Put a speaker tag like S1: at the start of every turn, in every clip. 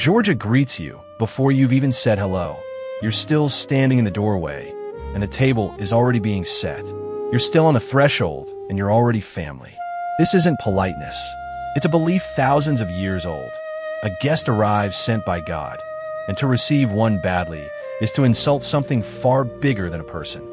S1: Georgia greets you before you've even said hello. You're still standing in the doorway, and the table is already being set. You're still on the threshold, and you're already family. This isn't politeness. It's a belief thousands of years old. A guest arrives sent by God, and to receive one badly is to insult something far bigger than a person.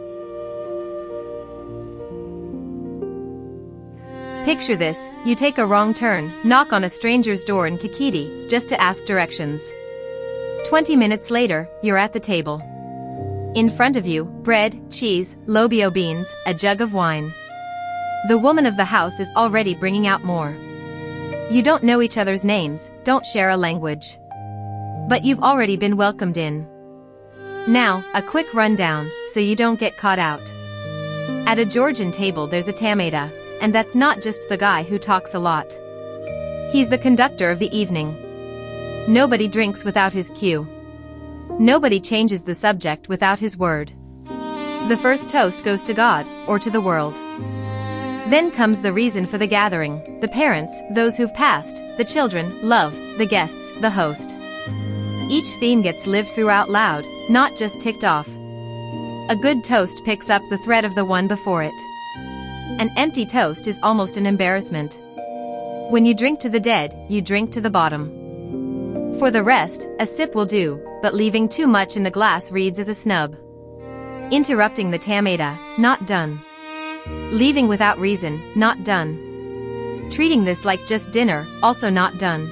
S2: Picture this, you take a wrong turn, knock on a stranger's door in Kikiti, just to ask directions. 20 minutes later, you're at the table. In front of you, bread, cheese, lobio beans, a jug of wine. The woman of the house is already bringing out more. You don't know each other's names, don't share a language. But you've already been welcomed in. Now, a quick rundown, so you don't get caught out. At a Georgian table there's a tamada, and that's not just the guy who talks a lot. He's the conductor of the evening. Nobody drinks without his cue. Nobody changes the subject without his word. The first toast goes to God, or to the world. Then comes the reason for the gathering, the parents, those who've passed, the children, love, the guests, the host. Each theme gets lived through out loud, not just ticked off. A good toast picks up the thread of the one before it. An empty toast is almost an embarrassment. When you drink to the dead, you drink to the bottom. For the rest, a sip will do, but leaving too much in the glass reads as a snub. Interrupting the tamada, not done. Leaving without reason, not done. Treating this like just dinner, also not done.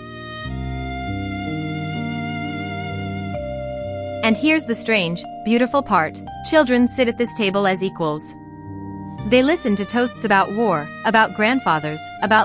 S2: And here's the strange, beautiful part, children sit at this table as equals. They listen to toasts about war, about grandfathers, about